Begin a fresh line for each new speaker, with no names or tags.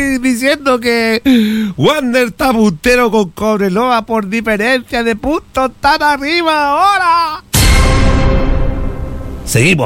estoy diciendo que Wander está puntero con Cobreloa por diferencia de puntos. ¡Están arriba ahora! Seguimos.